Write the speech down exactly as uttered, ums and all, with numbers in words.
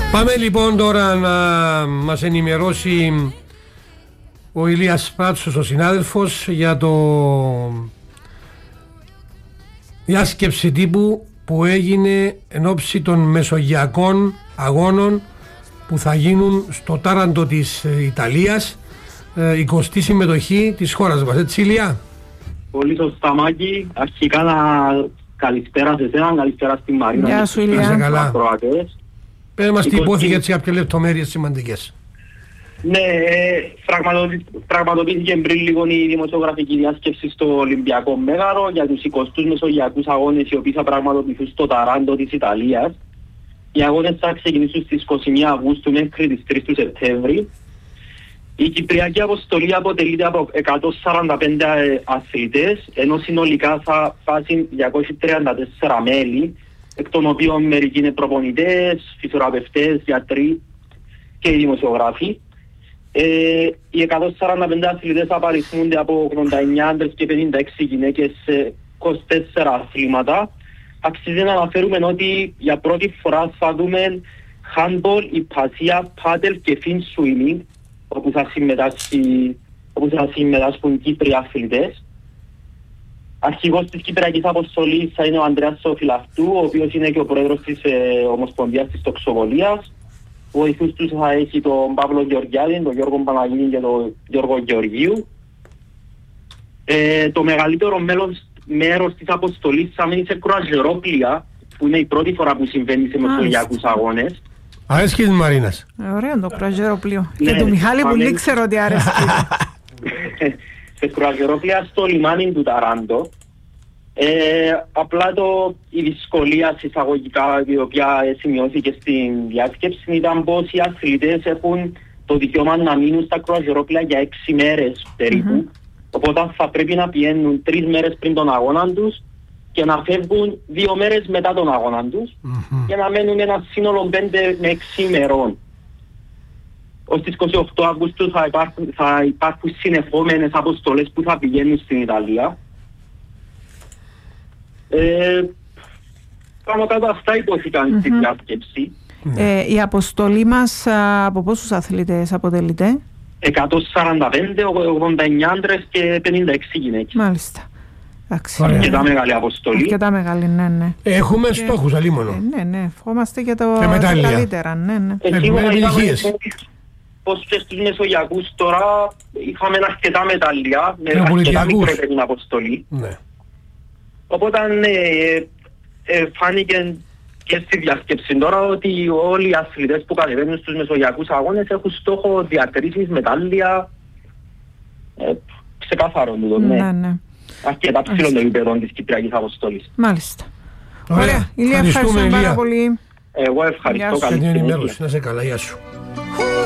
Πάμε λοιπόν τώρα να μας ενημερώσει ο Ηλίας Πάτσος, ο συνάδελφος, για το διάσκεψη τύπου που έγινε εν ώψη των μεσογειακών αγώνων που θα γίνουν στο Τάραντο της Ιταλίας, εικοστή συμμετοχή της χώρας μας, έτσι Ηλία? Πολύ σωστά, Μάκη. Αρχικά να καλησπέρα σε εσένα, καλησπέρα στην Μαρίνα. Γεια σου, Ηλία. Πες μας τι υπόθηκε έτσι από λεπτομέρειες σημαντικές. Ναι, πραγματοποιήθηκε πριν λίγο η δημοσιογραφική διάσκεψη στο Ολυμπιακό Μέγαρο για τους εικοστούς μεσογειακούς αγώνες, οι οποίοι θα πραγματοποιηθούν στο Ταράντο της Ιταλίας. Οι αγώνες θα ξεκινήσουν στις είκοσι μία Αυγούστου μέχρι τις τρεις του Σεπτέμβρη. Η Κυπριακή αποστολή αποτελείται από εκατόν σαράντα πέντε αθλητές, ενώ συνολικά θα φτάσει διακόσια τριάντα τέσσερα μέλη, εκ των οποίων μερικοί είναι προπονητές, φυσιοθεραπευτές, γιατροί και οι δημοσιογράφοι. Ε, οι εκατόν σαράντα πέντε αθλητές απαριθμούνται από ογδόντα εννέα άντρες και πενήντα έξι γυναίκες σε είκοσι τέσσερα αθλήματα. Αξίζει να αναφέρουμε ότι για πρώτη φορά θα δούμε handball, υπασία, paddle και fin swimming, όπου θα, όπου θα συμμετάσχουν Κύπροι αθλητές. Αρχηγός της Κυπριακής Αποστολής θα είναι ο Ανδρέας Σοφυλαυτού, ο οποίος είναι και ο πρόεδρος της ε, Ομοσπονδίας της Τοξοβολίας. Βοηθούς τους θα έχει τον Παύλο Γεωργιάδη, τον Γιώργο Παναγίνη και τον Γιώργο Γεωργίου. Ε, το μεγαλύτερο μέλος, μέρος της αποστολής θα μείνει σε κρουαζιερόπλια, που είναι η πρώτη φορά που συμβαίνει σε μεσογειακούς αγώνες. Αρέσκει την Μαρίνας. Ωραίο το κρουαζιερόπλιο. Ναι, και του Μιχάλη που δεν ξέρω ότι αρέσκει. Σε κρουαζιερόπλια στο λιμάνι του Ταράντο. Ε, απλά το, η δυσκολία εισαγωγικά η οποία σημειώθηκε στην διάσκεψη ήταν πως οι αθλητές έχουν το δικαίωμα να μείνουν στα κρουαζιερόπλια για έξι μέρες περίπου. Mm-hmm. Οπότε θα πρέπει να πηγαίνουν τρεις μέρες πριν τον αγώνα τους και να φεύγουν δύο μέρες μετά τον αγώνα τους mm-hmm. και να μένουν ένα σύνολο πέντε με έξι ημερών. Ως τις είκοσι οκτώ Αυγούστου θα υπάρχουν, θα υπάρχουν συνεχόμενες αποστολές που θα πηγαίνουν στην Ιταλία. Ε, πάνω κάτω αυτά υπόθηκαν mm-hmm. στην διάσκεψη. Ε, η αποστολή μας από πόσους αθλητές αποτελείται? εκατόν σαράντα πέντε, ογδόντα εννέα άντρες και πενήντα έξι γυναίκες. Μάλιστα. Αρκετά μεγάλη αποστολή. Αρκετά μεγάλη, ναι, ναι. Έχουμε και... στόχους αλίμονο. Ε, ναι, ναι. Ευχόμαστε για το και καλύτερα. Ναι, ναι. Ε, σίγουρα είδαμε πως και στους μεσογειακούς τώρα είχαμε αρκετά μετάλλια με αρκετά μικρότερη αποστολή. Ναι. Οπότε ναι, ε, φάνηκε και στη διασκέψη τώρα ότι όλοι οι αθλητές που κατεβαίνουν στους μεσογειακούς αγώνες έχουν στόχο διακρίσεις, μετάλλια. Ε, ξεκάθαρο τούτο, ναι. ναι, ναι. Αρκετά ψηλών των επίπεδων της Κυπριακής Αποστολής. Μάλιστα. Ωραία. Ηλία, ευχαριστούμε πάρα πολύ. Εγώ ευχαριστώ. Καλή συνέχεια. Να σε καλά, γεια σου.